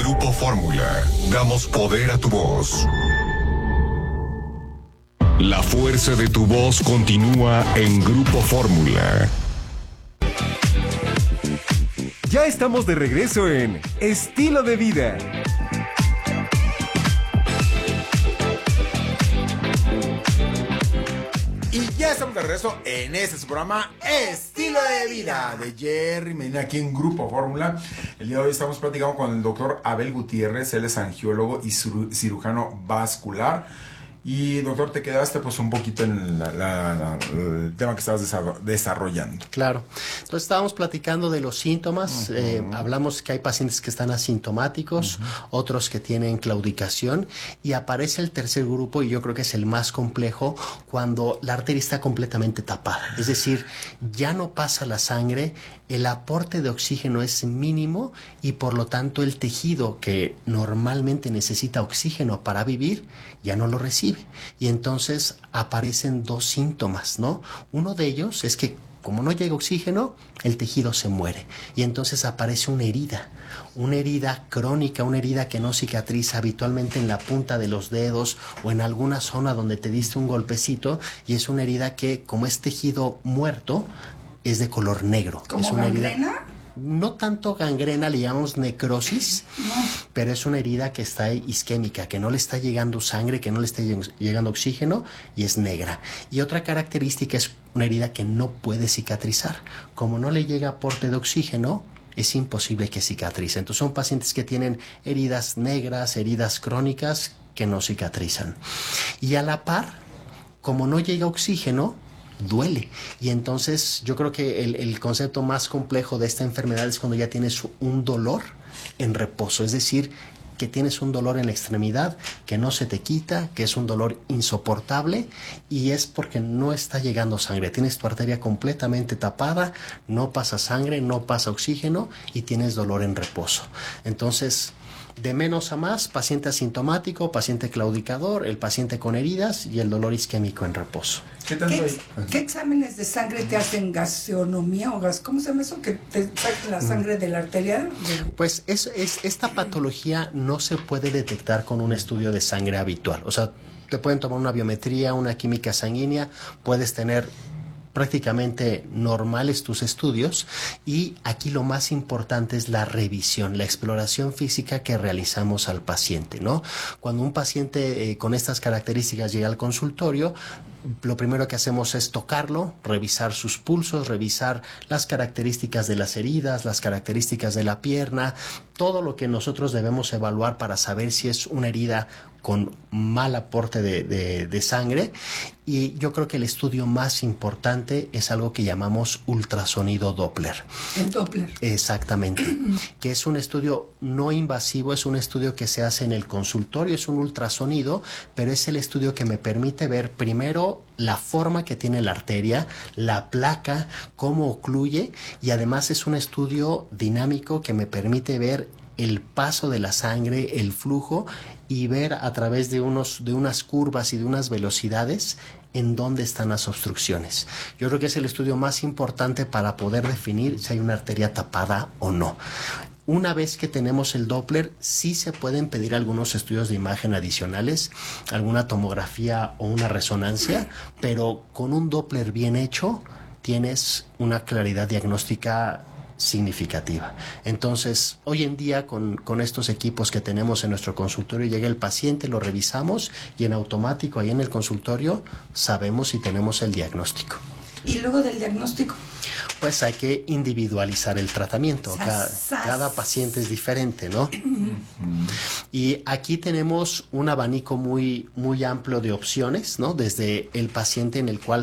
Grupo Fórmula, damos poder a tu voz. La fuerza de tu voz continúa en Grupo Fórmula. Ya estamos de regreso en Estilo de Vida. Y ya estamos de regreso en este su programa Estilo de Vida de Jerry Medina aquí en Grupo Fórmula. El día de hoy estamos platicando con el doctor Abel Gutiérrez. Él es angiólogo y cirujano vascular. Y doctor, te quedaste pues un poquito en el tema que estabas desarrollando. Claro. Entonces estábamos platicando de los síntomas. Hablamos que hay pacientes que están asintomáticos, otros que tienen claudicación, y aparece el tercer grupo, y yo creo que es el más complejo, cuando la arteria está completamente tapada. Es decir, ya no pasa la sangre, el aporte de oxígeno es mínimo y por lo tanto el tejido que normalmente necesita oxígeno para vivir ya no lo recibe. Y entonces aparecen dos síntomas, ¿no? Uno de ellos es que como no llega oxígeno, el tejido se muere y entonces aparece una herida crónica, una herida que no cicatriza habitualmente en la punta de los dedos o en alguna zona donde te diste un golpecito, y es una herida que, como es tejido muerto, es de color negro. ¿Como es una gangrena? herida, no tanto gangrena, le llamamos necrosis, pero es una herida que está isquémica, que no le está llegando sangre, que no le está llegando oxígeno, y es negra. Y otra característica es una herida que no puede cicatrizar. Como no le llega aporte de oxígeno, es imposible que cicatrice. Entonces son pacientes que tienen heridas negras, heridas crónicas que no cicatrizan. Y a la par, como no llega oxígeno, duele. Y entonces yo creo que el concepto más complejo de esta enfermedad es cuando ya tienes un dolor en reposo, es decir, que tienes un dolor en la extremidad que no se te quita, que es un dolor insoportable, y es porque no está llegando sangre. Tienes tu arteria completamente tapada, no pasa sangre, no pasa oxígeno y tienes dolor en reposo. Entonces, de menos a más, paciente asintomático, paciente claudicador, el paciente con heridas y el dolor isquémico en reposo. ¿Qué exámenes de sangre te hacen? ¿Gaseonomía o cómo se llama eso? ¿Que te saquen la sangre de la arteria? Pues esta patología no se puede detectar con un estudio de sangre habitual. O sea, te pueden tomar una biometría, una química sanguínea, puedes tener prácticamente normales tus estudios, y aquí lo más importante es la revisión, la exploración física que realizamos al paciente, ¿no? Cuando un paciente con estas características llega al consultorio, lo primero que hacemos es tocarlo, revisar sus pulsos, revisar las características de las heridas, las características de la pierna, todo lo que nosotros debemos evaluar para saber si es una herida con mal aporte de sangre. Y yo creo que el estudio más importante es algo que llamamos ultrasonido Doppler. El Doppler. Exactamente. Que es un estudio no invasivo, es un estudio que se hace en el consultorio, es un ultrasonido, pero es el estudio que me permite ver primero la forma que tiene la arteria, la placa, cómo ocluye, y además es un estudio dinámico que me permite ver el paso de la sangre, el flujo, y ver a través de unas curvas y de unas velocidades en dónde están las obstrucciones. Yo creo que es el estudio más importante para poder definir si hay una arteria tapada o no. Una vez que tenemos el Doppler, sí se pueden pedir algunos estudios de imagen adicionales, alguna tomografía o una resonancia, pero con un Doppler bien hecho tienes una claridad diagnóstica significativa. Entonces, hoy en día con estos equipos que tenemos en nuestro consultorio, llega el paciente, lo revisamos y en automático ahí en el consultorio sabemos si tenemos el diagnóstico. ¿Y luego del diagnóstico? Pues hay que individualizar el tratamiento. Cada paciente es diferente, ¿no? Y aquí tenemos un abanico muy, muy amplio de opciones, ¿no? Desde el paciente en el cual